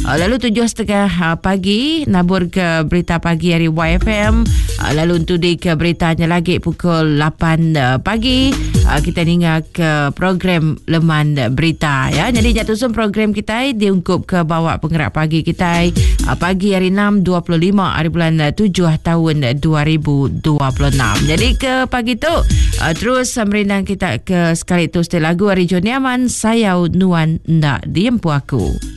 Lalu 7.30 pagi nabur ke berita pagi hari YFM. Lalu untuk di ke beritanya lagi pukul 8 pagi kita dengar ke program Leman Berita ya. Jadi jatuh sun program kita diungkup ke bawah penggerak pagi kita pagi hari 6.25 hari bulan 7 tahun 2026. Jadi ke pagi tu terus merindang kita ke sekali tu setelah lagu hari Joni Aman Sayau Nuan Ndak Diempu Aku.